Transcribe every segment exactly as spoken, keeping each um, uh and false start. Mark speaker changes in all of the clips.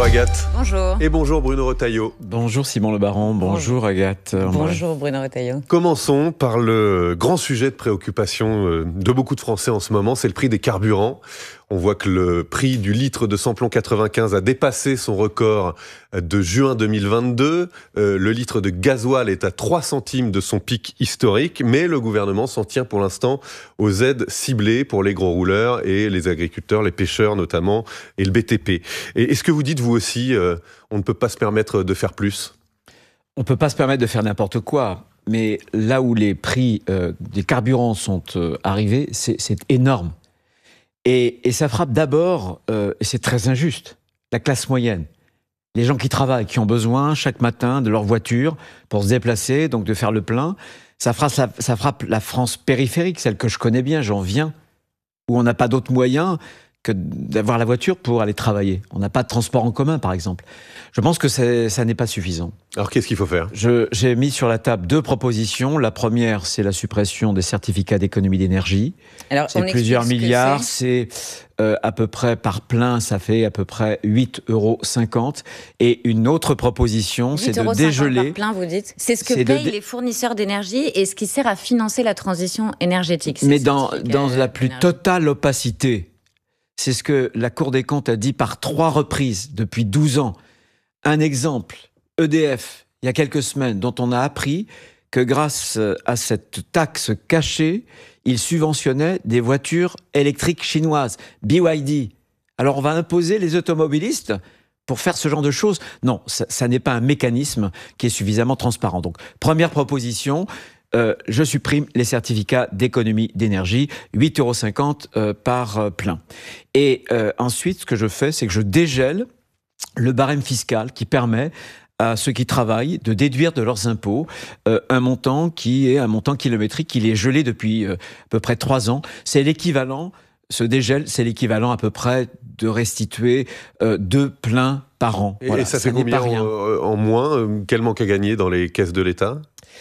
Speaker 1: Agathe.
Speaker 2: Bonjour.
Speaker 1: Et bonjour Bruno Retailleau.
Speaker 3: Bonjour Simon Le Baron, bonjour Agathe.
Speaker 2: Bonjour Bruno Retailleau.
Speaker 1: Commençons par le grand sujet de préoccupation de beaucoup de Français en ce moment, c'est le prix des carburants. On voit que le prix du litre de samplon quatre-vingt-quinze a dépassé son record de juin deux mille vingt-deux. Euh, le litre de gasoil est à trois centimes de son pic historique, mais le gouvernement s'en tient pour l'instant aux aides ciblées pour les gros rouleurs et les agriculteurs, les pêcheurs notamment, et le B T P. Et est-ce que vous dites, vous aussi, euh, on ne peut pas se permettre de faire plus ?
Speaker 3: On ne peut pas se permettre de faire n'importe quoi, mais là où les prix euh, des carburants sont euh, arrivés, c'est, c'est énorme. Et, et ça frappe d'abord, euh, et c'est très injuste, la classe moyenne. Les gens qui travaillent, qui ont besoin chaque matin de leur voiture pour se déplacer, donc de faire le plein. Ça frappe, ça, ça frappe la France périphérique, celle que je connais bien, j'en viens, où on n'a pas d'autres moyens que d'avoir la voiture pour aller travailler. On n'a pas de transport en commun, par exemple. Je pense que c'est, ça n'est pas suffisant.
Speaker 1: Alors, qu'est-ce qu'il faut faire ?
Speaker 3: Je, J'ai mis sur la table deux propositions. La première, c'est la suppression des certificats d'économie d'énergie.
Speaker 2: Alors,
Speaker 3: c'est plusieurs milliards. C'est, c'est euh, à peu près, par plein, ça fait à peu près huit euros cinquante. Et une autre proposition, c'est de dégeler...
Speaker 2: par plein, vous dites ? C'est ce que payent dé... les fournisseurs d'énergie et ce qui sert à financer la transition énergétique.
Speaker 3: Mais dans, dans la plus totale opacité. C'est ce que la Cour des comptes a dit par trois reprises depuis douze ans. Un exemple, E D F, il y a quelques semaines, dont on a appris que grâce à cette taxe cachée, il subventionnait des voitures électriques chinoises, B Y D. Alors on va imposer les automobilistes pour faire ce genre de choses ? Non, ça, ça n'est pas un mécanisme qui est suffisamment transparent. Donc, première proposition... Euh, je supprime les certificats d'économie d'énergie, huit euros cinquante euh, par euh, plein. Et euh, ensuite, ce que je fais, c'est que je dégèle le barème fiscal qui permet à ceux qui travaillent de déduire de leurs impôts euh, un montant qui est un montant kilométrique, qui est gelé depuis euh, à peu près trois ans. C'est l'équivalent, ce dégel, c'est l'équivalent à peu près de restituer euh, deux pleins par an.
Speaker 1: Et,
Speaker 3: voilà,
Speaker 1: et ça, ça fait
Speaker 3: n'est
Speaker 1: combien
Speaker 3: pas rien.
Speaker 1: En, en moins ? Quel manque à gagner dans les caisses de l'État ?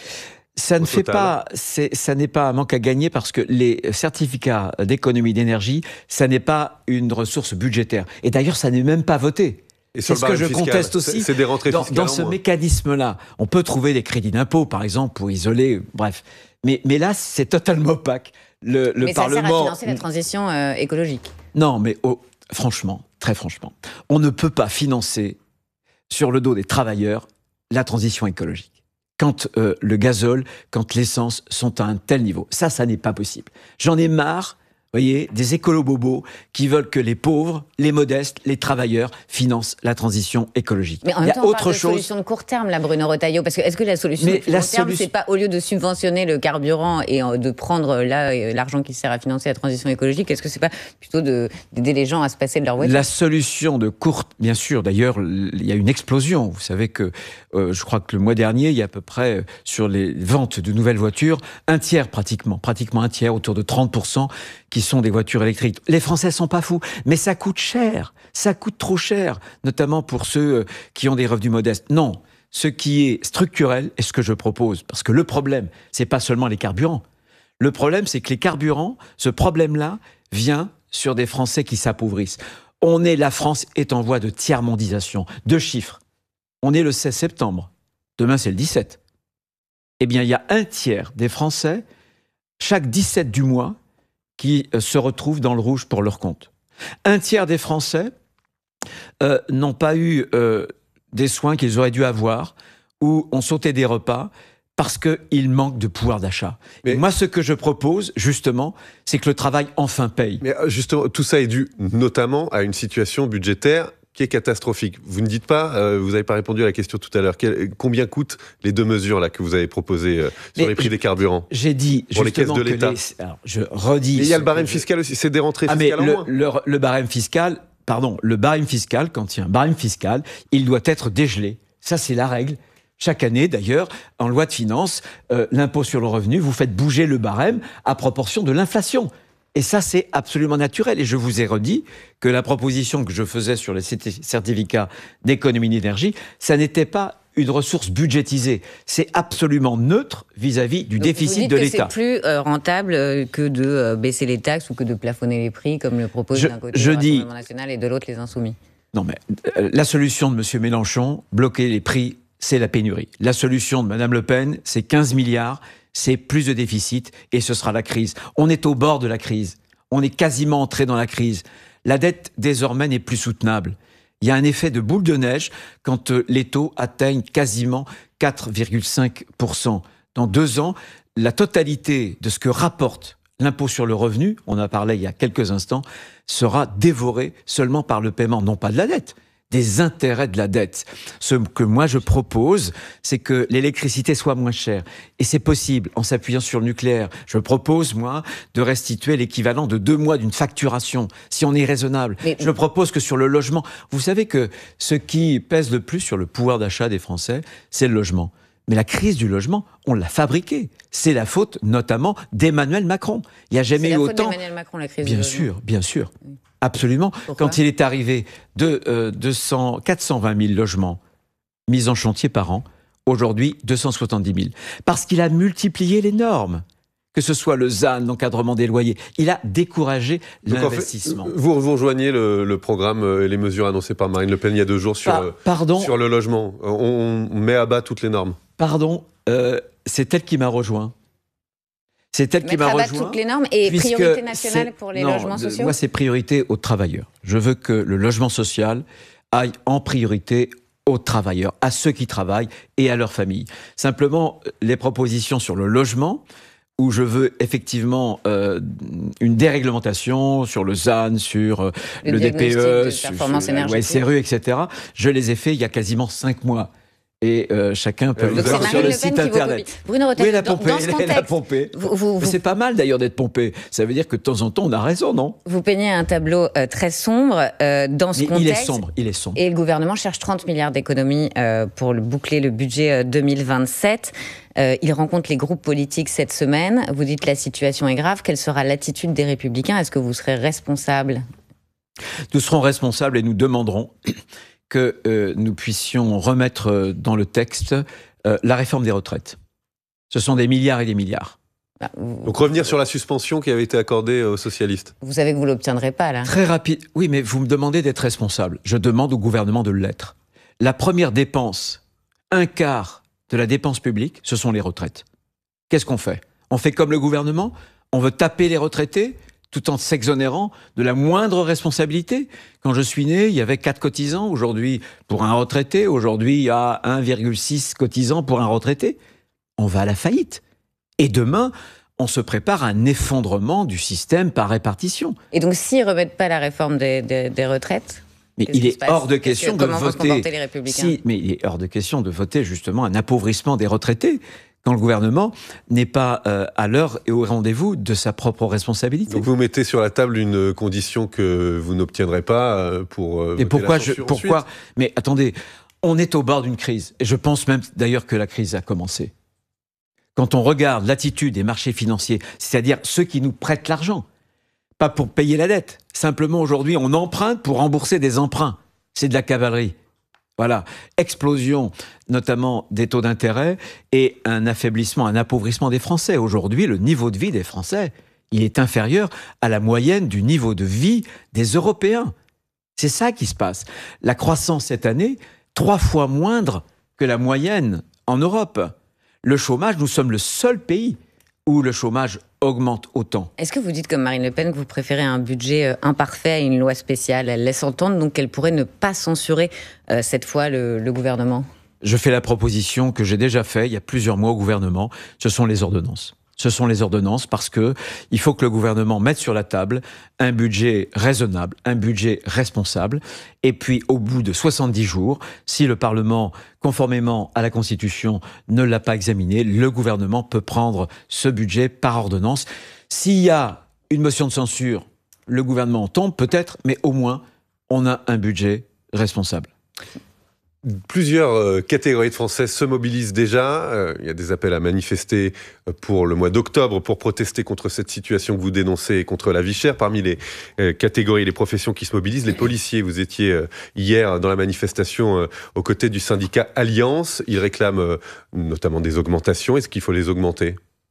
Speaker 3: Ça ne fait pas, c'est, ça n'est pas un manque à gagner parce que les certificats d'économie d'énergie, ça n'est pas une ressource budgétaire. Et d'ailleurs, ça n'est même pas voté.
Speaker 1: Et
Speaker 3: c'est ce que je
Speaker 1: fiscal,
Speaker 3: conteste aussi.
Speaker 1: C'est, c'est des rentrées
Speaker 3: dans,
Speaker 1: fiscales
Speaker 3: dans ce
Speaker 1: moins.
Speaker 3: mécanisme-là, on peut trouver des crédits d'impôt, par exemple, pour isoler, bref. Mais, mais là, c'est totalement opaque. Le, le
Speaker 2: mais
Speaker 3: Parlement...
Speaker 2: ça sert à financer la transition euh, écologique.
Speaker 3: Non, mais oh, franchement, très franchement, on ne peut pas financer sur le dos des travailleurs la transition écologique. Quand euh, le gazole, quand l'essence sont à un tel niveau. Ça, ça n'est pas possible. J'en ai marre, vous voyez, des écolos-bobos qui veulent que les pauvres, les modestes, les travailleurs financent la transition écologique.
Speaker 2: Mais en même temps, on parle de solution de court terme, là, Bruno Retailleau, parce que est-ce que la solution
Speaker 3: Mais
Speaker 2: de court
Speaker 3: la
Speaker 2: terme,
Speaker 3: solu...
Speaker 2: c'est pas, au lieu de subventionner le carburant et de prendre là l'argent qui sert à financer la transition écologique, est-ce que c'est pas plutôt de, d'aider les gens à se passer de leur voiture ?
Speaker 3: La solution de court, bien sûr, d'ailleurs, il y a une explosion. Vous savez que, euh, je crois que le mois dernier, il y a à peu près, sur les ventes de nouvelles voitures, un tiers pratiquement, pratiquement un tiers, autour de trente pour cent, qui sont des voitures électriques. Les Français sont pas fous, mais ça coûte cher, ça coûte trop cher, notamment pour ceux qui ont des revenus modestes. Non, ce qui est structurel est ce que je propose, parce que le problème, c'est pas seulement les carburants. Le problème, c'est que les carburants, ce problème-là vient sur des Français qui s'appauvrissent. On est, la France est en voie de tiers-mondisation. Deux chiffres. On est le seize septembre. Demain, c'est le dix-sept. Eh bien, il y a un tiers des Français, chaque dix-sept du mois, qui euh, se retrouvent dans le rouge pour leur compte. Un tiers des Français euh, n'ont pas eu euh, des soins qu'ils auraient dû avoir ou ont sauté des repas parce qu'il manque de pouvoir d'achat. Mais et moi, ce que je propose, justement, c'est que le travail enfin paye.
Speaker 1: Mais justement, tout ça est dû notamment à une situation budgétaire qui est catastrophique. Vous ne dites pas, euh, vous n'avez pas répondu à la question tout à l'heure, quel, combien coûtent les deux mesures là, que vous avez proposées euh, sur Mais les prix des carburants ?
Speaker 3: J'ai dit
Speaker 1: pour les caisses de
Speaker 3: que
Speaker 1: l'État.
Speaker 3: Les, alors, je redis...
Speaker 1: Et il y a le barème fiscal aussi, c'est des rentrées
Speaker 3: ah,
Speaker 1: fiscales
Speaker 3: mais
Speaker 1: en
Speaker 3: le,
Speaker 1: moins.
Speaker 3: Le, le barème fiscal, pardon, le barème fiscal, quand il y a un barème fiscal, il doit être dégelé. Ça, c'est la règle. Chaque année, d'ailleurs, en loi de finances, euh, l'impôt sur le revenu, vous faites bouger le barème à proportion de l'inflation. Et ça, c'est absolument naturel. Et je vous ai redit que la proposition que je faisais sur les certificats d'économie d'énergie, ça n'était pas une ressource budgétisée. C'est absolument neutre vis-à-vis du
Speaker 2: Donc
Speaker 3: déficit
Speaker 2: vous dites
Speaker 3: de
Speaker 2: que
Speaker 3: l'État.
Speaker 2: C'est plus euh, rentable que de euh, baisser les taxes ou que de plafonner les prix, comme le propose
Speaker 3: je,
Speaker 2: d'un côté
Speaker 3: je
Speaker 2: le
Speaker 3: dis,
Speaker 2: Rassemblement national et de l'autre les Insoumis.
Speaker 3: Non, mais euh, la solution de M. Mélenchon, bloquer les prix, c'est la pénurie. La solution de Mme Le Pen, c'est quinze milliards, c'est plus de déficit et ce sera la crise. On est au bord de la crise. On est quasiment entré dans la crise. La dette, désormais, n'est plus soutenable. Il y a un effet de boule de neige quand euh, les taux atteignent quasiment quatre virgule cinq pour cent. Dans deux ans, la totalité de ce que rapporte l'impôt sur le revenu, on en parlait il y a quelques instants, sera dévorée seulement par le paiement, non pas de la dette, des intérêts de la dette. Ce que moi je propose, c'est que l'électricité soit moins chère. Et c'est possible en s'appuyant sur le nucléaire. Je propose, moi, de restituer l'équivalent de deux mois d'une facturation, si on est raisonnable. Mais... Je propose que sur le logement, vous savez que ce qui pèse le plus sur le pouvoir d'achat des Français, c'est le logement. Mais la crise du logement, on l'a fabriquée. C'est la faute, notamment, d'Emmanuel Macron. Il n'y a jamais eu autant...
Speaker 2: C'est la faute d'Emmanuel Macron, la crise
Speaker 3: bien
Speaker 2: du
Speaker 3: sûr,
Speaker 2: logement.
Speaker 3: Bien sûr, bien sûr. Absolument.
Speaker 2: Pourquoi ?
Speaker 3: Quand il est arrivé de euh, deux cents, quatre cent vingt mille logements mis en chantier par an, aujourd'hui deux cent soixante-dix mille. Parce qu'il a multiplié les normes. Que ce soit le Z A N, l'encadrement des loyers, il a découragé Donc l'investissement.
Speaker 1: En fait, vous, vous rejoignez le, le programme et les mesures annoncées par Marine Le Pen il y a deux jours sur,
Speaker 3: pa- pardon,
Speaker 1: sur le logement. On, on met à bas toutes les normes.
Speaker 3: Pardon, euh, c'est elle qui m'a rejoint. C'est elle qui m'a rejoint.
Speaker 2: Mettre à bas toutes les normes et priorité nationale pour les
Speaker 3: non,
Speaker 2: logements sociaux.
Speaker 3: Moi, c'est priorité aux travailleurs. Je veux que le logement social aille en priorité aux travailleurs, à ceux qui travaillent et à leurs familles. Simplement, les propositions sur le logement, où je veux effectivement euh, une déréglementation sur le Z A N, sur euh, le, le D P E, sur, sur la loi S R U, et cetera. Je les ai fait il y a quasiment cinq mois. Et euh, chacun peut
Speaker 1: le
Speaker 3: voir sur le site internet.
Speaker 2: Bruno Retailleau,
Speaker 3: oui, la
Speaker 2: dans,
Speaker 3: pompée,
Speaker 2: dans ce contexte,
Speaker 3: la pompée.
Speaker 2: Vous, vous,
Speaker 3: Mais c'est pas mal d'ailleurs d'être pompé. Ça veut dire que de temps en temps, on a raison, non ?
Speaker 2: Vous peignez un tableau euh, très sombre euh, dans ce
Speaker 3: Mais
Speaker 2: contexte.
Speaker 3: il est sombre, il est sombre.
Speaker 2: Et le gouvernement cherche trente milliards d'économies euh, pour le boucler le budget euh, deux mille vingt-sept. Euh, il rencontre les groupes politiques cette semaine. Vous dites que la situation est grave. Quelle sera l'attitude des Républicains ? Est-ce que vous serez responsable ?
Speaker 3: Nous serons responsables et nous demanderons que euh, nous puissions remettre dans le texte euh, la réforme des retraites. Ce sont des milliards et des milliards.
Speaker 2: Bah, vous...
Speaker 1: Donc revenir sur la suspension qui avait été accordée aux socialistes.
Speaker 2: Vous savez que vous ne l'obtiendrez pas, là.
Speaker 3: Très rapide. Oui, mais vous me demandez d'être responsable. Je demande au gouvernement de l'être. La première dépense, un quart de la dépense publique, ce sont les retraites. Qu'est-ce qu'on fait ? On fait comme le gouvernement ? On veut taper les retraités tout en s'exonérant de la moindre responsabilité. Quand je suis né, il y avait quatre cotisants. Aujourd'hui, pour un retraité, aujourd'hui, il y a un virgule six cotisants pour un retraité. On va à la faillite. Et demain, on se prépare à un effondrement du système par répartition.
Speaker 2: Et donc, s'ils ne remettent pas la réforme des, des, des retraites,
Speaker 3: mais il est hors de question
Speaker 2: que,
Speaker 3: de voter.
Speaker 2: Les Républicains
Speaker 3: si, mais il est hors de question de voter justement un appauvrissement des retraités quand le gouvernement n'est pas euh, à l'heure et au rendez-vous de sa propre responsabilité.
Speaker 1: Donc vous mettez sur la table une condition que vous n'obtiendrez pas euh, pour. Euh,
Speaker 3: et pourquoi je, pourquoi ensuite. Mais attendez, on est au bord d'une crise. Et je pense même d'ailleurs que la crise a commencé. Quand on regarde l'attitude des marchés financiers, c'est-à-dire ceux qui nous prêtent l'argent, pas pour payer la dette. Simplement, aujourd'hui, on emprunte pour rembourser des emprunts. C'est de la cavalerie. Voilà. Explosion, notamment des taux d'intérêt et un affaiblissement, un appauvrissement des Français. Aujourd'hui, le niveau de vie des Français, il est inférieur à la moyenne du niveau de vie des Européens. C'est ça qui se passe. La croissance cette année, trois fois moindre que la moyenne en Europe. Le chômage, nous sommes le seul pays où le chômage augmente autant.
Speaker 2: Est-ce que vous dites comme Marine Le Pen que vous préférez un budget imparfait à une loi spéciale ? Elle laisse entendre donc qu'elle pourrait ne pas censurer euh, cette fois le, le gouvernement.
Speaker 3: Je fais la proposition que j'ai déjà faite il y a plusieurs mois au gouvernement, ce sont les ordonnances. Ce sont les ordonnances parce que il faut que le gouvernement mette sur la table un budget raisonnable, un budget responsable. Et puis, au bout de soixante-dix jours, si le Parlement, conformément à la Constitution, ne l'a pas examiné, le gouvernement peut prendre ce budget par ordonnance. S'il y a une motion de censure, le gouvernement tombe peut-être, mais au moins, on a un budget responsable.
Speaker 1: Plusieurs euh, catégories de Français se mobilisent déjà. Euh, il y a des appels à manifester pour le mois d'octobre pour protester contre cette situation que vous dénoncez et contre la vie chère. Parmi les euh, catégories et les professions qui se mobilisent, les policiers. Vous étiez euh, hier dans la manifestation euh, aux côtés du syndicat Alliance. Ils réclament euh, notamment des augmentations. Est-ce qu'il faut les augmenter ?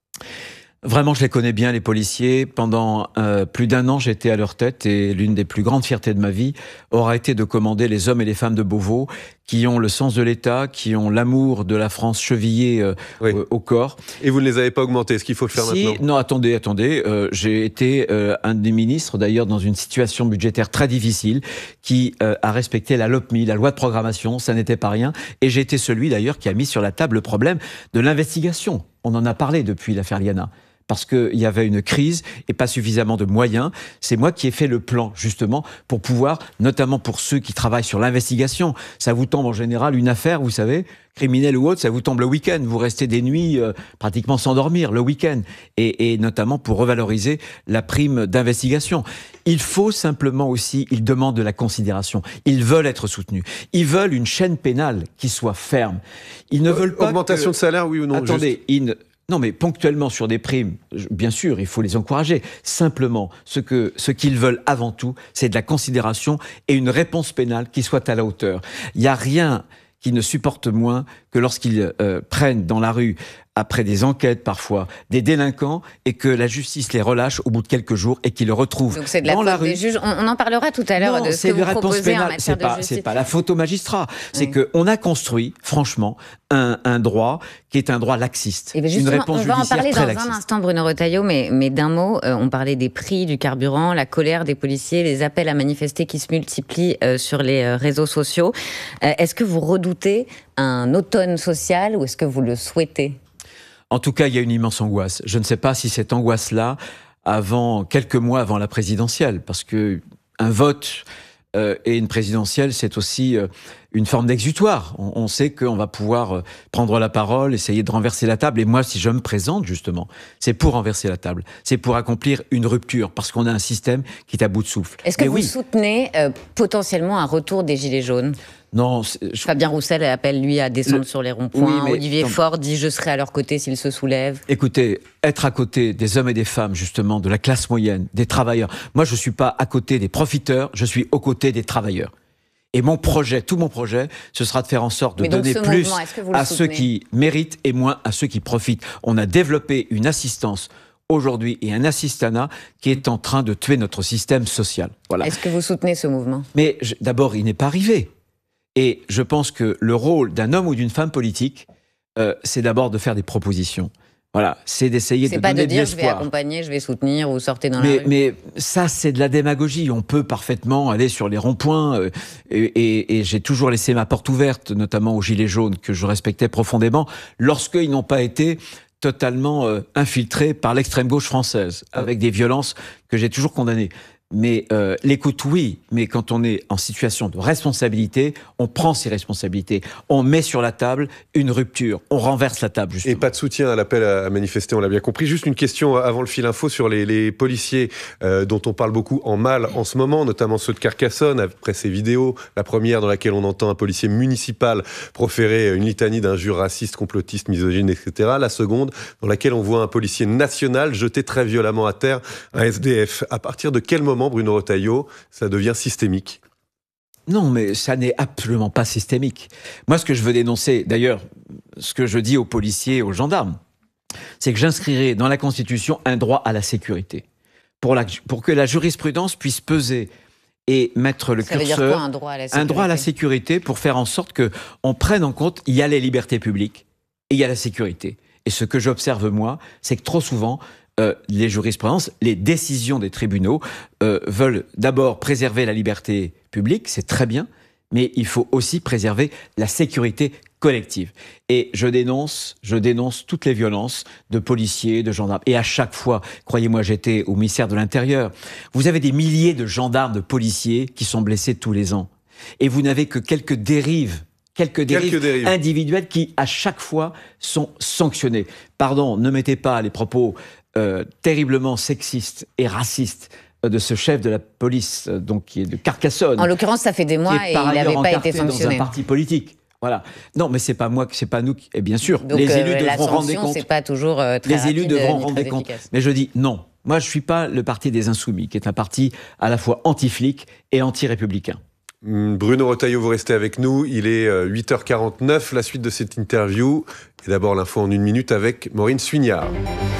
Speaker 3: Vraiment, je les connais bien, les policiers. Pendant euh, plus d'un an, j'étais à leur tête et l'une des plus grandes fiertés de ma vie aura été de commander les hommes et les femmes de Beauvau qui ont le sens de l'État, qui ont l'amour de la France chevillé euh, oui. euh, au corps.
Speaker 1: Et vous ne les avez pas augmentés, est-ce qu'il faut le faire
Speaker 3: si,
Speaker 1: maintenant ?
Speaker 3: Non, attendez, attendez. Euh, j'ai été euh, un des ministres, d'ailleurs, dans une situation budgétaire très difficile, qui euh, a respecté la LOPMI, la loi de programmation, ça n'était pas rien. Et j'ai été celui, d'ailleurs, qui a mis sur la table le problème de l'investigation. On en a parlé depuis l'affaire Liana. Parce qu'il y avait une crise et pas suffisamment de moyens. C'est moi qui ai fait le plan, justement, pour pouvoir, notamment pour ceux qui travaillent sur l'investigation, ça vous tombe en général une affaire, vous savez, criminelle ou autre, ça vous tombe le week-end. Vous restez des nuits euh, pratiquement sans dormir le week-end. Et, et notamment pour revaloriser la prime d'investigation. Il faut simplement aussi, ils demandent de la considération. Ils veulent être soutenus. Ils veulent une chaîne pénale qui soit ferme. Ils ne veulent pas
Speaker 1: Augmentation
Speaker 3: que...
Speaker 1: de salaire, oui ou non ?
Speaker 3: Attendez,
Speaker 1: juste...
Speaker 3: ils ne... Non, mais ponctuellement sur des primes, bien sûr, il faut les encourager. Simplement, ce que, ce qu'ils veulent avant tout, c'est de la considération et une réponse pénale qui soit à la hauteur. Il n'y a rien qu'ils ne supportent moins que lorsqu'ils euh, prennent dans la rue, après des enquêtes parfois, des délinquants, et que la justice les relâche au bout de quelques jours et qu'ils le retrouvent
Speaker 2: Donc c'est de la
Speaker 3: dans
Speaker 2: faute
Speaker 3: la rue.
Speaker 2: Des juges. On, on en parlera tout à l'heure de ce que vous proposez en matière
Speaker 3: c'est
Speaker 2: de
Speaker 3: pas,
Speaker 2: justice.
Speaker 3: C'est pas la faute au magistrat. C'est
Speaker 2: oui.
Speaker 3: qu'on a construit, franchement, un, un droit qui est un droit laxiste.
Speaker 2: Et bien justement,
Speaker 3: une réponse
Speaker 2: on va en parler dans
Speaker 3: laxiste.
Speaker 2: un instant, Bruno Retailleau, mais, mais d'un mot, euh, on parlait des prix du carburant, la colère des policiers, les appels à manifester qui se multiplient euh, sur les euh, réseaux sociaux. Euh, est-ce que vous redoutez un automne social ou est-ce que vous le souhaitez ?
Speaker 3: En tout cas, il y a une immense angoisse. Je ne sais pas si cette angoisse-là, avant quelques mois avant la présidentielle, parce que un vote euh, et une présidentielle, c'est aussi euh, une forme d'exutoire. On, on sait qu'on va pouvoir euh, prendre la parole, essayer de renverser la table. Et moi, si je me présente, justement, c'est pour renverser la table. C'est pour accomplir une rupture, parce qu'on a un système qui est à bout de souffle.
Speaker 2: Est-ce que
Speaker 3: Mais
Speaker 2: vous
Speaker 3: oui.
Speaker 2: soutenez euh, potentiellement un retour des Gilets jaunes ?
Speaker 3: Non, je...
Speaker 2: Fabien Roussel appelle, lui, à descendre le... sur les ronds-points. Oui, Olivier comme... Faure dit « je serai à leur côté s'ils se soulèvent ».
Speaker 3: Écoutez, être à côté des hommes et des femmes, justement, de la classe moyenne, des travailleurs. Moi, je ne suis pas à côté des profiteurs, je suis aux côtés des travailleurs. Et mon projet, tout mon projet, ce sera de faire en sorte de
Speaker 2: Mais donc,
Speaker 3: donner plus à
Speaker 2: soutenez
Speaker 3: ceux qui méritent et moins à ceux qui profitent. On a développé une assistance aujourd'hui et un assistanat qui est en train de tuer notre système social. Voilà.
Speaker 2: Est-ce que vous soutenez ce mouvement ?
Speaker 3: Mais je, d'abord, il n'est pas arrivé. Et je pense que le rôle d'un homme ou d'une femme politique, euh, c'est d'abord de faire des propositions. Voilà, c'est d'essayer de donner de l'espoir. C'est pas de dire
Speaker 2: je vais accompagner, je vais soutenir ou sortez dans
Speaker 3: mais,
Speaker 2: la rue.
Speaker 3: Mais ça, c'est de la démagogie. On peut parfaitement aller sur les ronds-points euh, et, et, et j'ai toujours laissé ma porte ouverte, notamment aux Gilets jaunes que je respectais profondément, lorsqu'ils n'ont pas été totalement euh, infiltrés par l'extrême gauche française, avec des violences que j'ai toujours condamnées. Mais euh, l'écoute, oui, mais quand on est en situation de responsabilité, on prend ses responsabilités. On met sur la table une rupture. On renverse la table, justement.
Speaker 1: Et pas de soutien à l'appel à manifester, on l'a bien compris. Juste une question avant le fil info sur les, les policiers euh, dont on parle beaucoup en mal en ce moment, notamment ceux de Carcassonne, après ces vidéos. La première dans laquelle on entend un policier municipal proférer une litanie d'injures racistes, complotistes, misogynes, et cetera. La seconde dans laquelle on voit un policier national jeter très violemment à terre un S D F. À partir de quel moment, Bruno Retailleau, ça devient systémique?
Speaker 3: Non, mais ça n'est absolument pas systémique. Moi, ce que je veux dénoncer, d'ailleurs, ce que je dis aux policiers et aux gendarmes, c'est que j'inscrirai dans la Constitution un droit à la sécurité. Pour, la, pour que la jurisprudence puisse peser et mettre le
Speaker 2: ça
Speaker 3: curseur...
Speaker 2: veut dire quoi, un droit à la sécurité?
Speaker 3: Un droit à la sécurité pour faire en sorte qu'on prenne en compte, il y a les libertés publiques et il y a la sécurité. Et ce que j'observe, moi, c'est que trop souvent... Euh, les jurisprudences, les décisions des tribunaux euh, veulent d'abord préserver la liberté publique, c'est très bien, mais il faut aussi préserver la sécurité collective. Et je dénonce, je dénonce toutes les violences de policiers, de gendarmes. Et à chaque fois, croyez-moi, j'étais au ministère de l'Intérieur, vous avez des milliers de gendarmes, de policiers qui sont blessés tous les ans. Et vous n'avez que quelques dérives Quelques dérives, quelques dérives individuelles qui, à chaque fois, sont sanctionnées. Pardon, ne mettez pas les propos euh, terriblement sexistes et racistes de ce chef de la police, euh, donc qui est de Carcassonne.
Speaker 2: En l'occurrence, ça fait des mois et il n'avait pas été sanctionné.
Speaker 3: Dans un parti politique. Voilà. Non, mais c'est pas moi, c'est pas nous. Qui... Et bien sûr,
Speaker 2: donc,
Speaker 3: les élus
Speaker 2: euh,
Speaker 3: devront rendre des comptes.
Speaker 2: C'est pas toujours euh, très
Speaker 3: les élus
Speaker 2: rapide,
Speaker 3: devront rendre des comptes. Mais je dis non. Moi, je suis pas le parti des Insoumis, qui est un parti à la fois anti-flic et anti-républicain.
Speaker 1: Bruno Retailleau, vous restez avec nous. Il est huit heures quarante-neuf. La suite de cette interview. Et d'abord, l'info en une minute avec Maureen Suignard.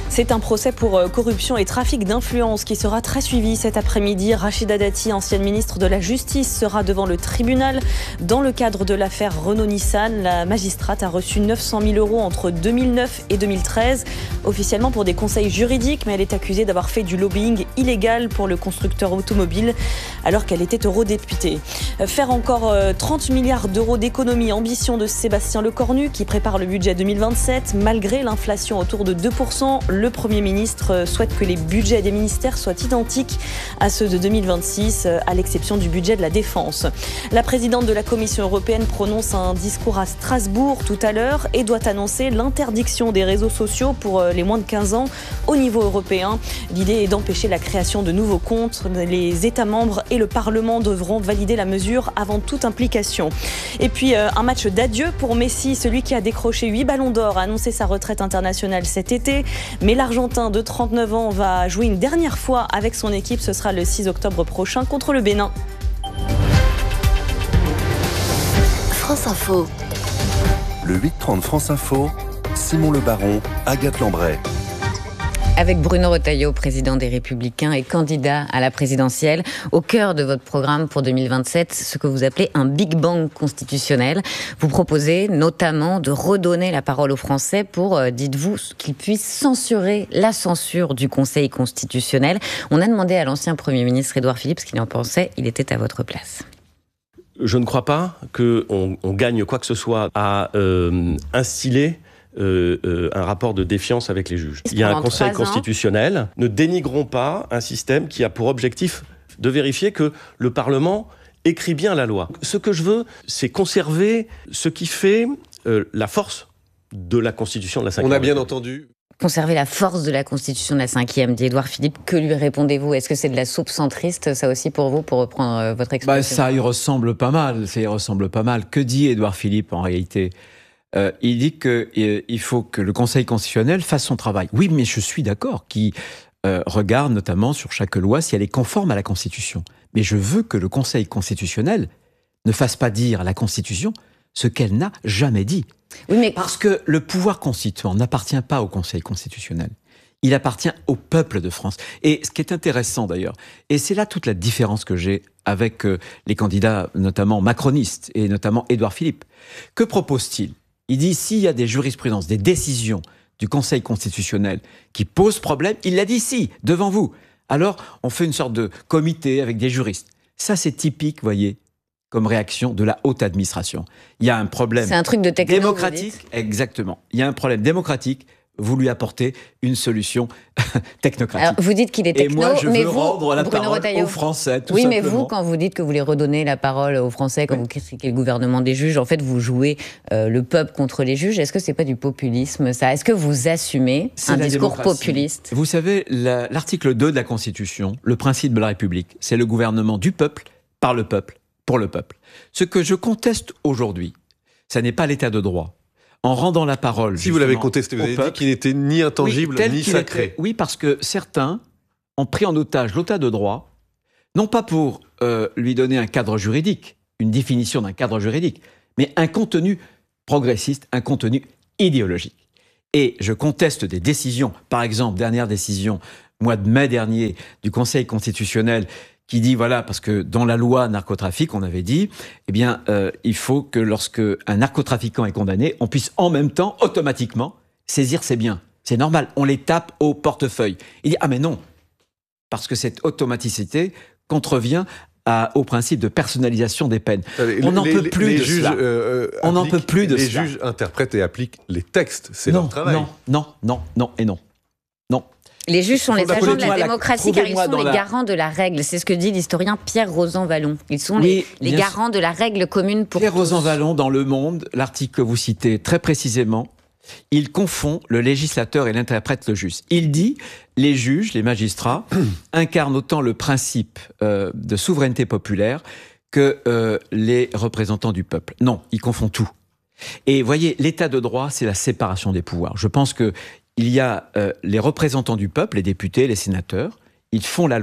Speaker 4: C'est un procès pour corruption et trafic d'influence qui sera très suivi cet après-midi. Rachida Dati, ancienne ministre de la Justice, sera devant le tribunal. Dans le cadre de l'affaire Renault-Nissan, la magistrate a reçu neuf cent mille euros entre deux mille neuf et deux mille treize, officiellement pour des conseils juridiques, mais elle est accusée d'avoir fait du lobbying illégal pour le constructeur automobile alors qu'elle était eurodéputée. Faire encore trente milliards d'euros d'économies, ambition de Sébastien Lecornu qui prépare le budget deux mille vingt-sept. Malgré l'inflation autour de deux pour cent, le Premier ministre souhaite que les budgets des ministères soient identiques à ceux de deux mille vingt-six, à l'exception du budget de la Défense. La présidente de la Commission européenne prononce un discours à Strasbourg tout à l'heure et doit annoncer l'interdiction des réseaux sociaux pour les moins de quinze ans au niveau européen. L'idée est d'empêcher la création de nouveaux comptes. Les États membres et le Parlement devront valider la mesure avant toute implication. Et puis un match d'adieu pour Messi, celui qui a décroché huit ballons d'or, a annoncé sa retraite internationale cet été. Mais l'Argentin de trente-neuf ans va jouer une dernière fois avec son équipe. Ce sera le six octobre prochain contre le Bénin.
Speaker 5: France Info.
Speaker 6: Le huit trente France Info, Simon Le Baron, Agathe Lambray.
Speaker 2: Avec Bruno Retailleau, président des Républicains et candidat à la présidentielle, au cœur de votre programme pour deux mille vingt-sept, ce que vous appelez un Big Bang constitutionnel. Vous proposez notamment de redonner la parole aux Français pour, euh, dites-vous, qu'ils puissent censurer la censure du Conseil constitutionnel. On a demandé à l'ancien Premier ministre Édouard Philippe ce qu'il en pensait. Il était à votre place.
Speaker 7: Je ne crois pas qu'on on gagne quoi que ce soit à euh, instiller Euh, euh, un rapport de défiance avec les juges. Il y a un Conseil constitutionnel. Ne dénigrons pas un système qui a pour objectif de vérifier que le Parlement écrit bien la loi. Ce que je veux, c'est conserver ce qui fait euh, la force de la Constitution de la cinquième.
Speaker 1: On a bien entendu.
Speaker 2: Conserver la force de la Constitution de la cinquième, dit Édouard Philippe. Que lui répondez-vous ? Est-ce que c'est de la soupe centriste, ça aussi pour vous, pour reprendre euh, votre expression ?
Speaker 3: Bah, ça y ressemble pas mal, ça y ressemble pas mal. Que dit Édouard Philippe en réalité ? Euh, il dit qu'il euh, faut que le Conseil constitutionnel fasse son travail. Oui, mais je suis d'accord, qui euh, regarde notamment sur chaque loi si elle est conforme à la Constitution. Mais je veux que le Conseil constitutionnel ne fasse pas dire à la Constitution ce qu'elle n'a jamais dit.
Speaker 2: Oui, mais...
Speaker 3: Parce que le pouvoir constituant n'appartient pas au Conseil constitutionnel. Il appartient au peuple de France. Et ce qui est intéressant d'ailleurs, et c'est là toute la différence que j'ai avec euh, les candidats notamment macronistes, et notamment Édouard Philippe. Que propose-t-il ? Il dit, s'il y a des jurisprudences, des décisions du Conseil constitutionnel qui posent problème, il l'a dit ici, devant vous. Alors, on fait une sorte de comité avec des juristes. Ça, c'est typique, voyez, comme réaction de la haute administration. Il y a un problème
Speaker 2: c'est un truc de techno,
Speaker 3: démocratique. Exactement. Il y a un problème démocratique. Vous lui apportez une solution technocratique.
Speaker 2: Alors, vous dites qu'il est techno,
Speaker 3: et moi, je
Speaker 2: mais
Speaker 3: veux
Speaker 2: vous,
Speaker 3: rendre la
Speaker 2: Bruno
Speaker 3: parole
Speaker 2: Retailleau.
Speaker 3: aux Français, tout
Speaker 2: oui,
Speaker 3: simplement.
Speaker 2: mais vous, quand vous dites que vous voulez redonner la parole aux Français, quand oui. vous critiquez le gouvernement des juges, en fait, vous jouez euh, le peuple contre les juges. Est-ce que c'est pas du populisme, ça ? Est-ce que vous assumez c'est un discours démocratie. populiste ?
Speaker 3: Vous savez, la, l'article deux de la Constitution, le principe de la République, c'est le gouvernement du peuple, par le peuple, pour le peuple. Ce que je conteste aujourd'hui, ça n'est pas l'état de droit. En rendant la parole.
Speaker 1: Si vous l'avez contesté, vous avez peuple, dit qu'il n'était ni intangible
Speaker 3: oui,
Speaker 1: ni sacré.
Speaker 3: Était, oui, parce que certains ont pris en otage l'état de droit, non pas pour euh, lui donner un cadre juridique, une définition d'un cadre juridique, mais un contenu progressiste, un contenu idéologique. Et je conteste des décisions, par exemple, dernière décision, mois de mai dernier, du Conseil constitutionnel, qui dit, voilà, parce que dans la loi narcotrafic, on avait dit, eh bien, euh, il faut que lorsque un narcotrafiquant est condamné, on puisse en même temps, automatiquement, saisir ses biens. C'est normal, on les tape au portefeuille. Il dit, ah mais non, parce que cette automaticité contrevient à, au principe de personnalisation des peines.
Speaker 1: Allez,
Speaker 3: on n'en peut
Speaker 1: les,
Speaker 3: plus
Speaker 1: les
Speaker 3: de
Speaker 1: juges,
Speaker 3: cela.
Speaker 1: Euh,
Speaker 3: on n'en peut plus de
Speaker 1: les
Speaker 3: cela.
Speaker 1: Les juges interprètent et appliquent les textes, c'est
Speaker 3: non,
Speaker 1: leur travail.
Speaker 3: Non, non, non, non et non. Non.
Speaker 2: Les juges sont les agents de la démocratie car ils sont les
Speaker 3: la...
Speaker 2: garants de la règle. C'est ce que dit l'historien Pierre Rosan-Vallon. Ils sont
Speaker 3: oui,
Speaker 2: les, les garants sûr. de la règle commune pour
Speaker 3: Pierre
Speaker 2: tous.
Speaker 3: Rosan-Vallon, dans Le Monde, l'article que vous citez très précisément, il confond le législateur et l'interprète le juge. Il dit, les juges, les magistrats, incarnent autant le principe euh, de souveraineté populaire que euh, les représentants du peuple. Non, il confond tout. Et voyez, l'état de droit, c'est la séparation des pouvoirs. Je pense que il y a euh, les représentants du peuple, les députés, les sénateurs, ils font la loi.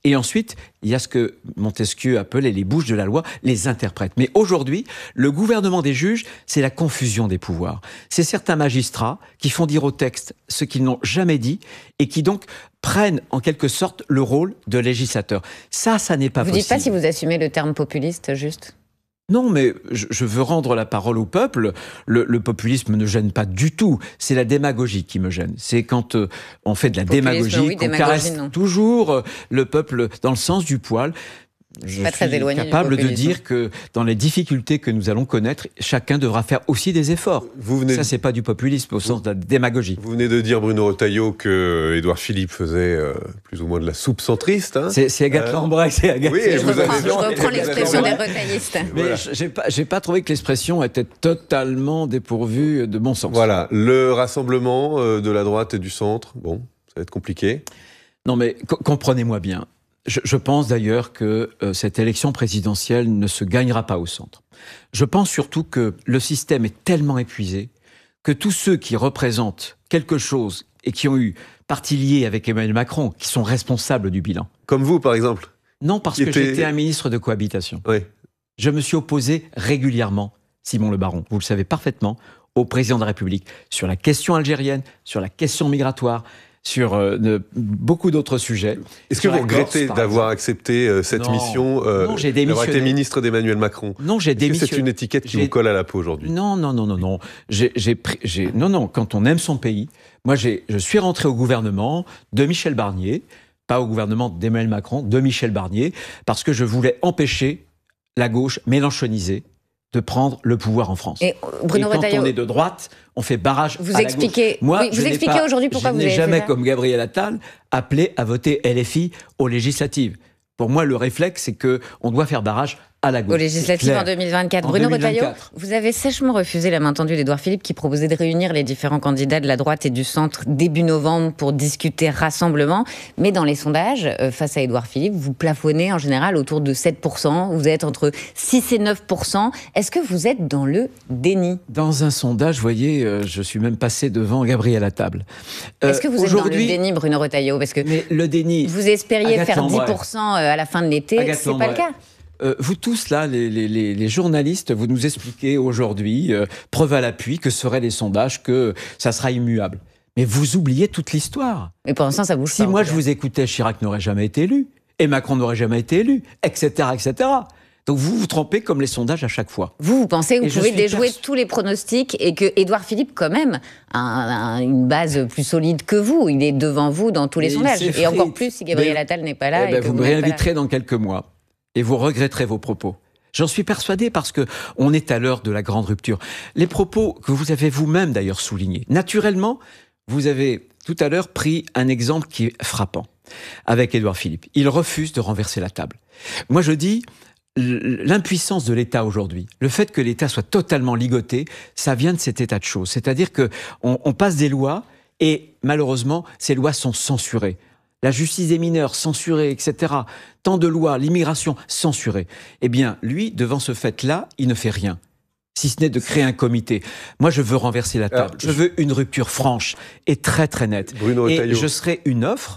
Speaker 3: Et ensuite, il y a ce que Montesquieu appelait les bouches de la loi, les interprètes. Mais aujourd'hui, le gouvernement des juges, c'est la confusion des pouvoirs. C'est certains magistrats qui font dire au texte ce qu'ils n'ont jamais dit et qui donc prennent en quelque sorte le rôle de législateur. Ça, ça n'est pas
Speaker 2: vous
Speaker 3: possible.
Speaker 2: Vous dites pas si vous assumez le terme populiste, juste ?
Speaker 3: Non, mais je, je veux rendre la parole au peuple. Le, le populisme ne gêne pas du tout. C'est la démagogie qui me gêne. C'est quand euh, on fait de la populisme, démagogie, oui, qu'on démagogie, caresse non. toujours euh, le peuple dans le sens du poil. Je
Speaker 2: pas
Speaker 3: suis
Speaker 2: très éloigné
Speaker 3: capable de dire que dans les difficultés que nous allons connaître, chacun devra faire aussi des efforts.
Speaker 1: Vous venez...
Speaker 3: Ça, c'est pas du populisme au sens vous... de la démagogie.
Speaker 1: Vous venez de dire, Bruno Retailleau, que Édouard Philippe faisait euh, plus ou moins de la soupe centriste. Hein.
Speaker 3: C'est, c'est Agathe euh... Lambray, c'est Agathe.
Speaker 2: Oui, je, je reprends, je reprends l'expression des retaillistes.
Speaker 3: Mais voilà. j'ai pas, j'ai pas trouvé que l'expression était totalement dépourvue de bon sens.
Speaker 1: Voilà, le rassemblement euh, de la droite et du centre, bon, ça va être compliqué.
Speaker 3: Non, mais co- comprenez-moi bien. Je, je pense d'ailleurs que euh, cette élection présidentielle ne se gagnera pas au centre. Je pense surtout que le système est tellement épuisé que tous ceux qui représentent quelque chose et qui ont eu partie liée avec Emmanuel Macron, qui sont responsables du bilan.
Speaker 1: Comme vous, par exemple.
Speaker 3: Non, parce que était... j'étais un ministre de cohabitation.
Speaker 1: Oui.
Speaker 3: Je me suis opposé régulièrement, Simon Le Baron, vous le savez parfaitement, au président de la République, sur la question algérienne, sur la question migratoire, sur euh, de, beaucoup d'autres sujets.
Speaker 1: Est-ce que vous regrettez Corse, d'avoir accepté euh, cette
Speaker 3: non,
Speaker 1: mission, euh,
Speaker 3: non, j'ai démissionné.
Speaker 1: d'avoir été ministre d'Emmanuel Macron?
Speaker 3: Non, j'ai démissionné.
Speaker 1: C'est une étiquette qui
Speaker 3: j'ai...
Speaker 1: vous colle à la peau aujourd'hui?
Speaker 3: Non, non, non, non, non. J'ai, j'ai, j'ai... Non, non, quand on aime son pays, moi, j'ai, je suis rentré au gouvernement de Michel Barnier, pas au gouvernement d'Emmanuel Macron, de Michel Barnier, parce que je voulais empêcher la gauche mélenchonisée de prendre le pouvoir en France.
Speaker 2: Et, Bruno
Speaker 3: Et quand
Speaker 2: Retailleau,
Speaker 3: on est de droite, on fait barrage
Speaker 2: vous
Speaker 3: à
Speaker 2: expliquez,
Speaker 3: la gauche. Moi,
Speaker 2: oui,
Speaker 3: je
Speaker 2: vous expliquez
Speaker 3: pas,
Speaker 2: aujourd'hui pourquoi
Speaker 3: je
Speaker 2: vous avez
Speaker 3: n'ai jamais,
Speaker 2: fait ça.
Speaker 3: comme Gabriel Attal, appelé à voter L F I aux législatives. Pour moi, le réflexe, c'est qu'on doit faire barrage à la gauche.
Speaker 2: Aux législatives en deux mille vingt-quatre.
Speaker 3: En
Speaker 2: Bruno
Speaker 3: deux mille vingt-quatre.
Speaker 2: Retailleau, vous avez sèchement refusé la main tendue d'Édouard Philippe qui proposait de réunir les différents candidats de la droite et du centre début novembre pour discuter rassemblement. Mais dans les sondages, euh, face à Édouard Philippe, vous plafonnez en général autour de sept pour cent. Vous êtes entre six et neuf pour cent. Est-ce que vous êtes dans le déni ?
Speaker 3: Dans un sondage, vous voyez, euh, je suis même passé devant Gabriel Attal.
Speaker 2: Euh, Est-ce que vous êtes dans le déni, Bruno Retailleau ? Parce que
Speaker 3: mais le déni,
Speaker 2: vous espériez
Speaker 3: Agathe
Speaker 2: faire
Speaker 3: Lambray.
Speaker 2: dix pour cent à la fin de l'été,
Speaker 3: Agathe
Speaker 2: c'est
Speaker 3: Lambray.
Speaker 2: pas le cas.
Speaker 3: Euh, vous tous, là, les, les, les journalistes, vous nous expliquez aujourd'hui, euh, preuve à l'appui, que seraient les sondages, que ça sera immuable. Mais vous oubliez toute l'histoire.
Speaker 2: Mais pour l'instant, ça bouge
Speaker 3: si
Speaker 2: pas.
Speaker 3: Si moi, je vous écoutais, Chirac n'aurait jamais été élu, et Macron n'aurait jamais été élu, et cetera, et cetera. Donc vous vous trompez comme les sondages à chaque fois.
Speaker 2: Vous, vous pensez que vous
Speaker 3: et
Speaker 2: pouvez déjouer
Speaker 3: perso-
Speaker 2: tous les pronostics et que Édouard Philippe, quand même, a un, un, une base plus solide que vous. Il est devant vous dans tous les
Speaker 3: Mais
Speaker 2: sondages. Et encore plus si Gabriel
Speaker 3: Mais,
Speaker 2: Attal n'est pas là.
Speaker 3: Eh ben,
Speaker 2: et que
Speaker 3: vous
Speaker 2: vous
Speaker 3: me
Speaker 2: n'êtes pas
Speaker 3: réinviterez
Speaker 2: là.
Speaker 3: dans quelques mois. Et vous regretterez vos propos. J'en suis persuadé parce que on est à l'heure de la grande rupture. Les propos que vous avez vous-même d'ailleurs soulignés. Naturellement, vous avez tout à l'heure pris un exemple qui est frappant avec Édouard Philippe. Il refuse de renverser la table. Moi, je dis l'impuissance de l'État aujourd'hui, le fait que l'État soit totalement ligoté, ça vient de cet état de choses. C'est-à-dire que on, on passe des lois et malheureusement, ces lois sont censurées. La justice des mineurs, censurée, et cetera. Tant de lois, l'immigration, censurée. Eh bien, lui, devant ce fait-là, il ne fait rien. Si ce n'est de créer un comité. Moi, je veux renverser la table. Alors, je veux une rupture franche et très, très nette.
Speaker 1: Bruno
Speaker 3: et
Speaker 1: Retailleau.
Speaker 3: je serai une offre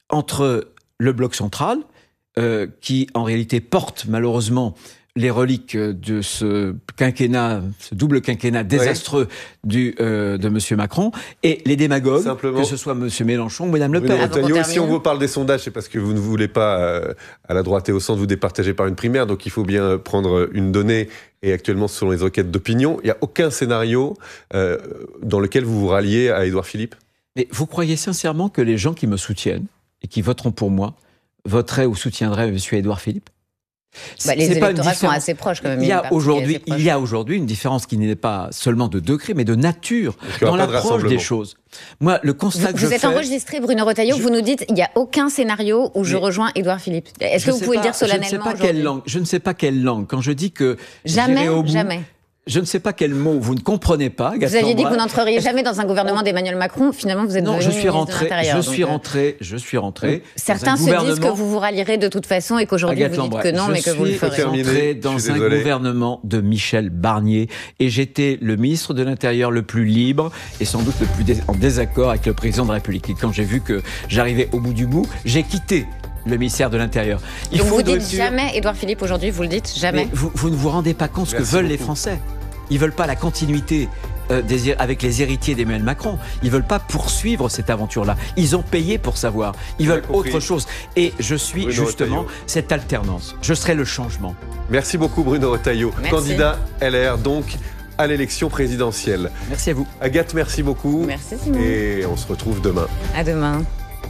Speaker 3: entre le bloc central, euh, qui, en réalité, porte, malheureusement, les reliques de ce quinquennat, ce double quinquennat désastreux ouais. du, euh, de M. Macron, et les démagogues,
Speaker 1: Simplement,
Speaker 3: que ce soit M. Mélenchon ou Mme Le
Speaker 1: Bruno
Speaker 3: Pen.
Speaker 1: Retailleau, si on vous parle des sondages, c'est parce que vous ne voulez pas, euh, à la droite et au centre, vous départager par une primaire, donc il faut bien prendre une donnée, et actuellement, selon les enquêtes d'opinion, il n'y a aucun scénario euh, dans lequel vous vous ralliez à Édouard Philippe ?
Speaker 3: Mais vous croyez sincèrement que les gens qui me soutiennent, et qui voteront pour moi, voteraient ou soutiendraient M. Édouard Philippe ?
Speaker 2: Bah, les électorats sont assez proches quand même.
Speaker 3: Il y a aujourd'hui, il y a aujourd'hui une différence qui n'est pas seulement de degré, mais de nature dans l'approche des choses. Moi, le constat
Speaker 2: vous,
Speaker 3: que
Speaker 2: vous
Speaker 3: je
Speaker 2: êtes
Speaker 3: fais,
Speaker 2: enregistré, Bruno Retailleau. Je... Vous nous dites il n'y a aucun scénario où je rejoins Édouard Philippe. Est-ce que vous pouvez
Speaker 3: pas,
Speaker 2: le dire solennellement
Speaker 3: Je ne sais pas quelle langue. Je ne sais pas quelle langue. Quand je dis que
Speaker 2: jamais,
Speaker 3: au bout,
Speaker 2: jamais.
Speaker 3: Je ne sais pas quel mot vous ne comprenez pas.
Speaker 2: Vous aviez dit que vous n'entreriez jamais dans un gouvernement d'Emmanuel Macron. Finalement, vous êtes
Speaker 3: non,
Speaker 2: devenu
Speaker 3: je suis rentré.
Speaker 2: ministre de l'Intérieur.
Speaker 3: Je suis rentré. Je suis rentré.
Speaker 2: Certains se disent que vous vous rallierez de toute façon et qu'aujourd'hui vous dites que non,
Speaker 3: je
Speaker 2: mais que vous le ferez.
Speaker 3: Je suis rentré dans un gouvernement de Michel Barnier et j'étais le ministre de l'Intérieur le plus libre et sans doute le plus dés- en désaccord avec le président de la République. Et quand j'ai vu que j'arrivais au bout du bout, j'ai quitté le ministère de l'Intérieur. Il
Speaker 2: Donc
Speaker 3: faut
Speaker 2: vous dites
Speaker 3: voiture...
Speaker 2: jamais, Édouard Philippe, aujourd'hui, vous le dites jamais.
Speaker 3: Mais vous, vous ne vous rendez pas compte ce que
Speaker 1: Merci
Speaker 3: veulent
Speaker 1: beaucoup.
Speaker 3: les Français. Ils veulent pas la continuité euh, des, avec les héritiers d'Emmanuel Macron. Ils veulent pas poursuivre cette aventure-là. Ils ont payé pour savoir. Ils veulent autre chose. Et je suis
Speaker 1: Bruno
Speaker 3: justement
Speaker 1: Retailleau.
Speaker 3: cette alternance. Je serai le changement.
Speaker 1: Merci beaucoup Bruno Retailleau,
Speaker 2: Merci.
Speaker 1: candidat L R donc à l'élection présidentielle.
Speaker 3: Merci à vous.
Speaker 1: Agathe, merci beaucoup.
Speaker 2: Merci Simon.
Speaker 1: Et on se retrouve demain.
Speaker 2: À demain.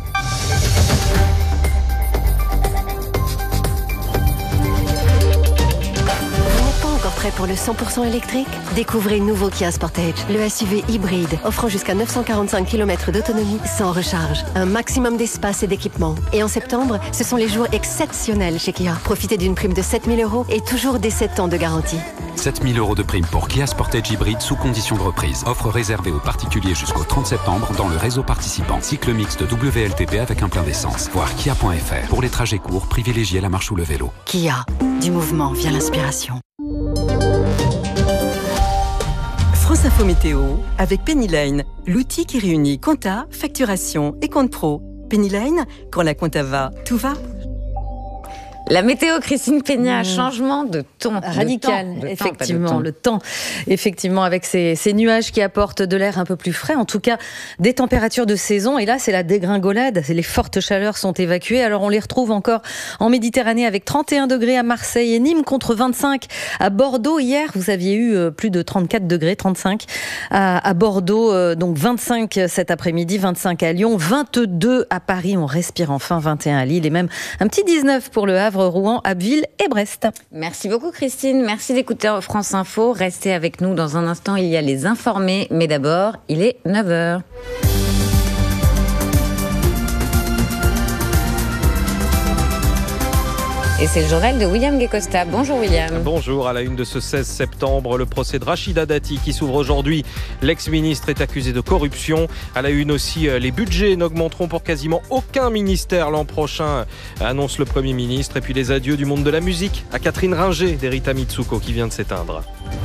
Speaker 5: Prêt pour le cent pour cent électrique? Découvrez le nouveau Kia Sportage, le S U V hybride, offrant jusqu'à neuf cent quarante-cinq kilomètres d'autonomie sans recharge. Un maximum d'espace et d'équipement. Et en septembre, ce sont les jours exceptionnels chez Kia. Profitez d'une prime de sept mille euros et toujours des sept ans de garantie.
Speaker 8: sept mille euros de prime pour Kia Sportage hybride sous condition de reprise. Offre réservée aux particuliers jusqu'au trente septembre dans le réseau participant. Cycle mixte W L T P avec un plein d'essence. Voir kia point f r. Pour les trajets courts, privilégiez la marche ou le vélo.
Speaker 5: Kia, du mouvement vient l'inspiration.
Speaker 9: France Info Météo avec Pennyline, l'outil qui réunit compta, facturation et compte pro. Pennyline, quand la compta va, tout va.
Speaker 2: La météo, Christine Peña,
Speaker 4: Mmh.
Speaker 2: changement de ton.
Speaker 4: Radical,
Speaker 2: de temps, de
Speaker 4: effectivement,
Speaker 2: temps, pas de
Speaker 4: le temps. Effectivement, avec ces, ces nuages qui apportent de l'air un peu plus frais, en tout cas des températures de saison. Et là, c'est la dégringolade. Les fortes chaleurs sont évacuées. Alors, on les retrouve encore en Méditerranée avec trente et un degrés à Marseille et Nîmes contre vingt-cinq à Bordeaux. Hier, vous aviez eu plus de trente-quatre degrés, trente-cinq à, à Bordeaux. Donc vingt-cinq cet après-midi, vingt-cinq à Lyon, vingt-deux à Paris. On respire enfin, vingt et un à Lille et même un petit dix-neuf pour le Havre, Rouen, Abbeville et Brest.
Speaker 2: Merci beaucoup Christine, merci d'écouter France Info. Restez avec nous dans un instant, il y a les informés, mais d'abord, il est neuf heures. Et c'est le journal de William Guécosta. Bonjour William.
Speaker 10: Bonjour, à la une de ce seize septembre, le procès de Rachida Dati qui s'ouvre aujourd'hui. L'ex-ministre est accusé de corruption. À la une aussi, les budgets n'augmenteront pour quasiment aucun ministère l'an prochain, annonce le Premier ministre. Et puis les adieux du monde de la musique à Catherine Ringer d'Erita Mitsuko qui vient de s'éteindre.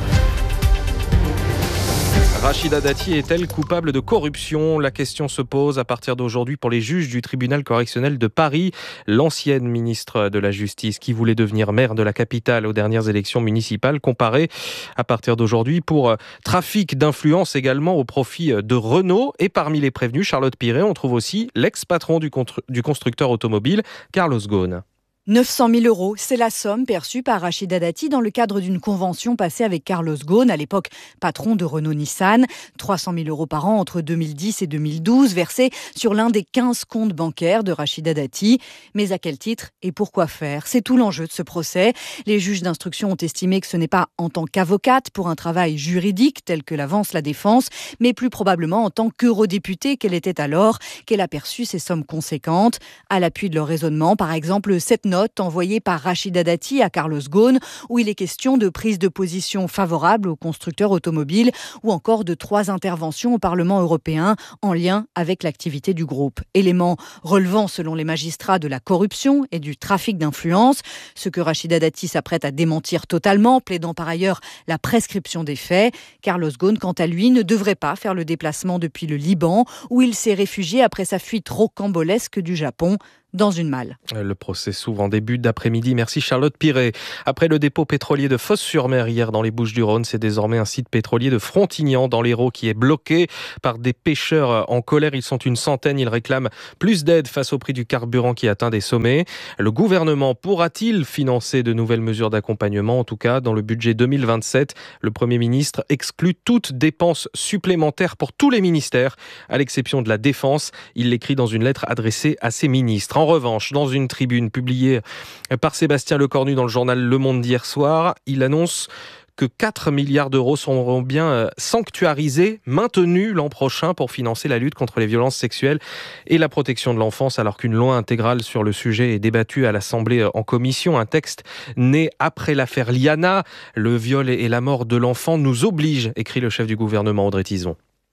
Speaker 10: Rachida Dati est-elle coupable de corruption? La question se pose à partir d'aujourd'hui pour les juges du tribunal correctionnel de Paris. L'ancienne ministre de la Justice qui voulait devenir maire de la capitale aux dernières élections municipales comparée à partir d'aujourd'hui pour trafic d'influence également au profit de Renault. Et parmi les prévenus, Charlotte Piret, on trouve aussi l'ex-patron du, contru- du constructeur automobile, Carlos Ghosn.
Speaker 11: neuf cent mille euros, c'est la somme perçue par Rachida Dati dans le cadre d'une convention passée avec Carlos Ghosn, à l'époque patron de Renault-Nissan. trois cent mille euros par an entre deux mille dix et deux mille douze, versés sur l'un des quinze comptes bancaires de Rachida Dati. Mais à quel titre et pour quoi faire? C'est tout l'enjeu de ce procès. Les juges d'instruction ont estimé que ce n'est pas en tant qu'avocate pour un travail juridique tel que l'avance la défense, mais plus probablement en tant qu'eurodéputée qu'elle était alors, qu'elle a perçu ces sommes conséquentes. À l'appui de leur raisonnement, par exemple, cette note envoyée par Rachida Dati à Carlos Ghosn, où il est question de prise de position favorable aux constructeurs automobiles ou encore de trois interventions au Parlement européen en lien avec l'activité du groupe. Élément relevant, selon les magistrats, de la corruption et du trafic d'influence, ce que Rachida Dati s'apprête à démentir totalement, plaidant par ailleurs la prescription des faits. Carlos Ghosn, quant à lui, ne devrait pas faire le déplacement depuis le Liban, où il s'est réfugié après sa fuite rocambolesque du Japon dans une malle.
Speaker 10: Le procès s'ouvre en début d'après-midi. Merci Charlotte Piret. Après le dépôt pétrolier de Fos-sur-Mer hier dans les Bouches-du-Rhône, c'est désormais un site pétrolier de Frontignan dans l'Hérault qui est bloqué par des pêcheurs en colère. Ils sont une centaine. Ils réclament plus d'aide face au prix du carburant qui atteint des sommets. Le gouvernement pourra-t-il financer de nouvelles mesures d'accompagnement? En tout cas, dans le budget deux mille vingt-sept, le Premier ministre exclut toute dépense supplémentaire pour tous les ministères, à l'exception de la Défense. Il l'écrit dans une lettre adressée à ses ministres. En revanche, dans une tribune publiée par Sébastien Lecornu dans le journal Le Monde d'hier soir, il annonce que quatre milliards d'euros seront bien sanctuarisés, maintenus l'an prochain pour financer la lutte contre les violences sexuelles et la protection de l'enfance, alors qu'une loi intégrale sur le sujet est débattue à l'Assemblée en commission. Un texte né après l'affaire Liana. Le viol et la mort de l'enfant nous obligent, écrit le chef du gouvernement Audrey Tizon.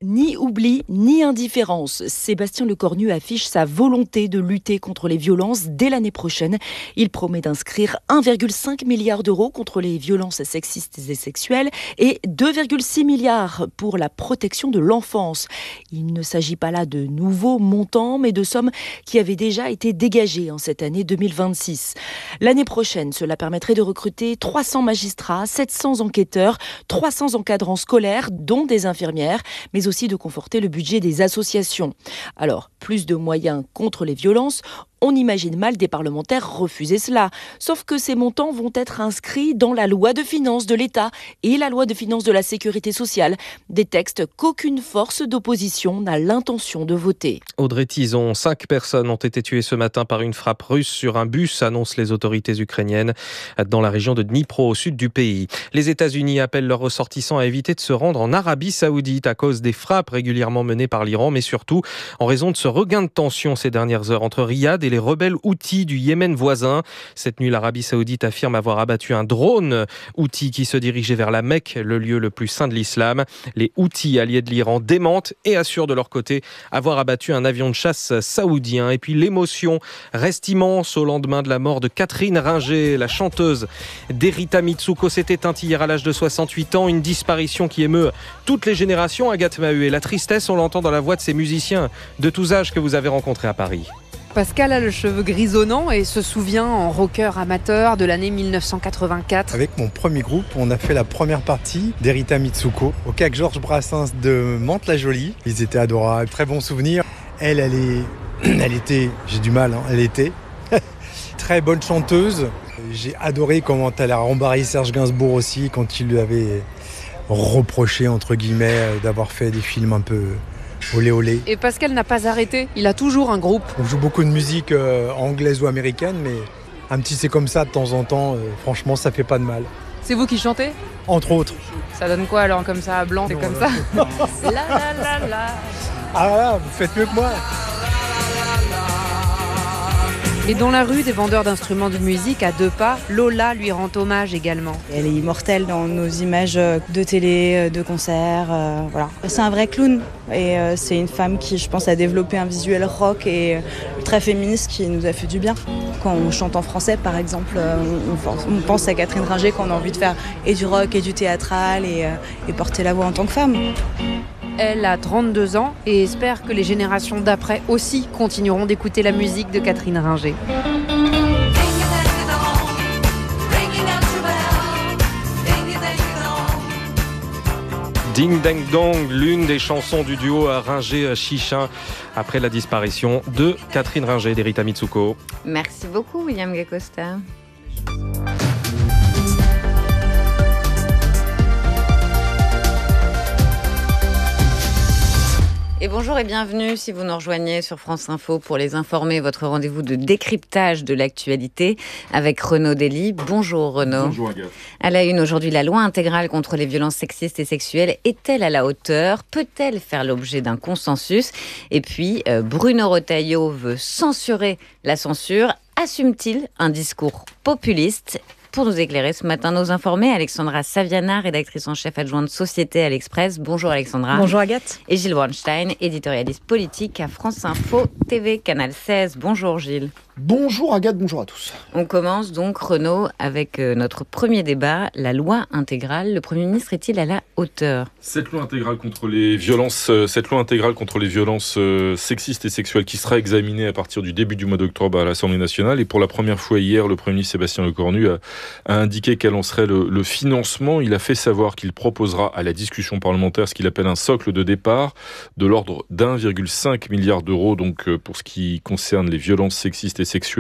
Speaker 12: Ni oubli, ni indifférence. Sébastien Lecornu affiche sa volonté de lutter contre les violences dès l'année prochaine. Il promet d'inscrire un virgule cinq milliard d'euros contre les violences sexistes et sexuelles et deux virgule six milliards pour la protection de l'enfance. Il ne s'agit pas là de nouveaux montants, mais de sommes qui avaient déjà été dégagées en cette année deux mille vingt-six. L'année prochaine, cela permettrait de recruter trois cents magistrats, sept cents enquêteurs, trois cents encadrants scolaires, dont des infirmières, mais aussi aussi de conforter le budget des associations. Alors, plus de moyens contre les violences, on imagine mal des parlementaires refuser cela. Sauf que ces montants vont être inscrits dans la loi de finances de l'État et la loi de finances de la sécurité sociale. Des textes qu'aucune force d'opposition n'a l'intention de voter.
Speaker 10: Audrey Tison, cinq personnes ont été tuées ce matin par une frappe russe sur un bus, annoncent les autorités ukrainiennes, dans la région de Dnipro, au sud du pays. Les États-Unis appellent leurs ressortissants à éviter de se rendre en Arabie Saoudite à cause des frappes régulièrement menées par l'Iran, mais surtout en raison de ce regain de tension ces dernières heures entre Riyad et les rebelles Houthis du Yémen voisin. Cette nuit, l'Arabie Saoudite affirme avoir abattu un drone Houthi qui se dirigeait vers la Mecque, le lieu le plus saint de l'islam. Les Houthis, alliés de l'Iran, démentent et assurent de leur côté avoir abattu un avion de chasse saoudien. Et puis l'émotion reste immense au lendemain de la mort de Catherine Ringer, la chanteuse d'Erita Mitsuko. S'est éteinte hier à l'âge de soixante-huit ans, une disparition qui émeut toutes les générations. Agathe Maheu, et la tristesse, on l'entend dans la voix de ces musiciens de tous âges que vous avez rencontrés à Paris.
Speaker 13: Pascal a le cheveu grisonnant et se souvient en rocker amateur de l'année mille neuf cent quatre-vingt-quatre.
Speaker 14: Avec mon premier groupe, on a fait la première partie d'Erita Mitsuko au C A C Georges Brassens de Mantes-la-Jolie. Ils étaient adorables, très bons souvenirs. Elle, elle, est, elle était, j'ai du mal, hein, elle était très bonne chanteuse. J'ai adoré comment elle a rembarré Serge Gainsbourg aussi quand il lui avait reproché, entre guillemets, d'avoir fait des films un peu... olé olé.
Speaker 13: Et Pascal n'a pas arrêté, il a toujours un groupe.
Speaker 14: On joue beaucoup de musique euh, anglaise ou américaine, mais un petit c'est comme ça de temps en temps, euh, franchement ça fait pas de mal.
Speaker 13: C'est vous qui chantez ?
Speaker 14: Entre autres.
Speaker 13: Ça donne quoi alors comme ça, blanc, c'est comme ça la, la, la, la.
Speaker 14: Ah là, vous faites mieux que moi.
Speaker 13: Et dans la rue des vendeurs d'instruments de musique, à deux pas, Lola lui rend hommage également.
Speaker 15: Elle est immortelle dans nos images de télé, de concerts, euh, voilà. C'est un vrai clown et euh, c'est une femme qui, je pense, a développé un visuel rock et euh, très féministe qui nous a fait du bien. Quand on chante en français, par exemple, euh, on, on pense à Catherine Ringer quand on a envie de faire et du rock et du théâtral et, euh, et porter la voix en tant que femme.
Speaker 13: Elle a trente-deux ans et espère que les générations d'après aussi continueront d'écouter la musique de Catherine Ringer.
Speaker 10: Ding Dang Dong, l'une des chansons du duo Ringer-Chichin après la disparition de Catherine Ringer d'Erita Mitsuko.
Speaker 2: Merci beaucoup William Gacosta. Et bonjour et bienvenue si vous nous rejoignez sur France Info pour les informer, votre rendez-vous de décryptage de l'actualité avec Renaud Dely. Bonjour Renaud.
Speaker 16: Bonjour Agathe.
Speaker 2: À la une aujourd'hui, la loi intégrale contre les violences sexistes et sexuelles est-elle à la hauteur ? Peut-elle faire l'objet d'un consensus ? Et puis, euh, Bruno Retailleau veut censurer la censure. Assume-t-il un discours populiste ? Pour nous éclairer ce matin, nos informés, Alexandra Saviana, rédactrice en chef adjointe Société à l'Express. Bonjour Alexandra.
Speaker 17: Bonjour Agathe.
Speaker 2: Et Gilles Bornstein, éditorialiste politique à France Info T V, Canal seize. Bonjour Gilles.
Speaker 17: Bonjour Agathe, bonjour à tous.
Speaker 2: On commence donc, Renaud, avec euh, notre premier débat, la loi intégrale. Le Premier ministre est-il à la hauteur ?
Speaker 16: Cette loi intégrale contre les violences, euh, cette loi intégrale contre les violences euh, sexistes et sexuelles qui sera examinée à partir du début du mois d'octobre à l'Assemblée nationale. Et pour la première fois hier, le Premier ministre Sébastien Lecornu a, a indiqué quel en serait le, le financement. Il a fait savoir qu'il proposera à la discussion parlementaire ce qu'il appelle un socle de départ de l'ordre d'un virgule cinq milliard d'euros donc, euh, pour ce qui concerne les violences sexistes et sexuelles